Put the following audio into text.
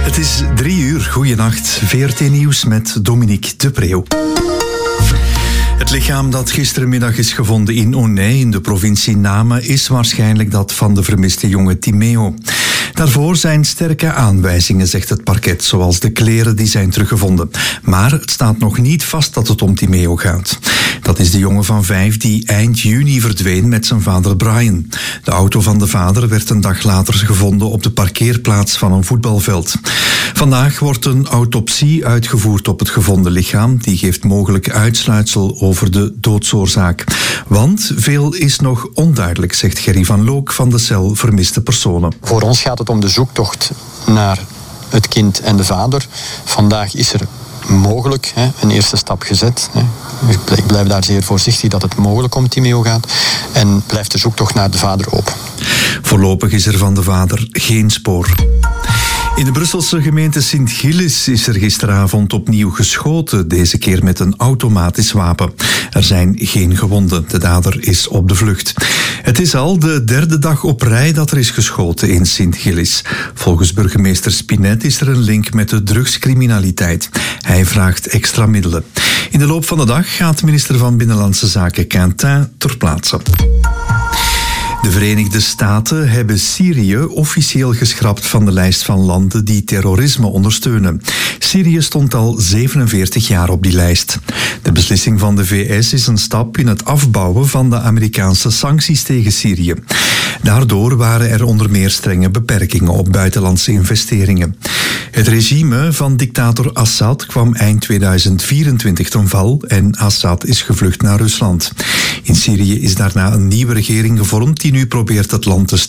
Het is 3:00. Goeienacht. VRT Nieuws met Dominique de Preeuw. Het lichaam dat gisterenmiddag is gevonden in Aunay in de provincie Namen is waarschijnlijk dat van de vermiste jonge Timeo. Daarvoor zijn sterke aanwijzingen, zegt het parket, zoals de kleren die zijn teruggevonden. Maar het staat nog niet vast dat het om Timeo gaat. Dat is de jongen van 5 die eind juni verdween met zijn vader Brian. De auto van de vader werd een dag later gevonden op de parkeerplaats van een voetbalveld. Vandaag wordt een autopsie uitgevoerd op het gevonden lichaam. Die geeft mogelijk uitsluitsel over de doodsoorzaak. Want veel is nog onduidelijk, zegt Gerry van Look van de cel Vermiste Personen. Voor ons gaat het om de zoektocht naar het kind en de vader. Vandaag is er mogelijk een eerste stap gezet. Ik blijf daar zeer voorzichtig dat het mogelijk om Timeo gaat. En blijft de zoektocht naar de vader open. Voorlopig is er van de vader geen spoor. In de Brusselse gemeente Sint-Gilles is er gisteravond opnieuw geschoten, deze keer met een automatisch wapen. Er zijn geen gewonden, de dader is op de vlucht. Het is al de derde dag op rij dat er is geschoten in Sint-Gilles. Volgens burgemeester Spinet is er een link met de drugscriminaliteit. Hij vraagt extra middelen. In de loop van de dag gaat minister van Binnenlandse Zaken Quentin ter plaatse. De Verenigde Staten hebben Syrië officieel geschrapt van de lijst van landen die terrorisme ondersteunen. Syrië stond al 47 jaar op die lijst. De beslissing van de VS is een stap in het afbouwen van de Amerikaanse sancties tegen Syrië. Daardoor waren er onder meer strenge beperkingen op buitenlandse investeringen. Het regime van dictator Assad kwam eind 2024 ten val en Assad is gevlucht naar Rusland. In Syrië is daarna een nieuwe regering gevormd die nu probeert het land te